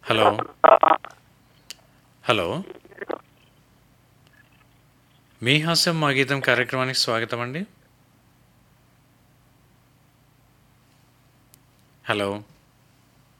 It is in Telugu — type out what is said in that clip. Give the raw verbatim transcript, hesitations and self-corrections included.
హలో హలో మీ హాస్యం మా గీతం కార్యక్రమానికి స్వాగతం అండి. హలో